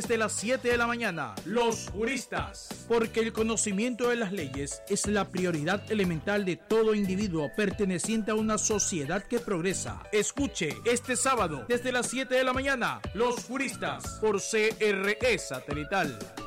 Desde las 7 de la mañana, los juristas. Porque el conocimiento de las leyes es la prioridad elemental de todo individuo perteneciente a una sociedad que progresa. Escuche este sábado, desde las 7 de la mañana, los juristas, por CRE Satelital.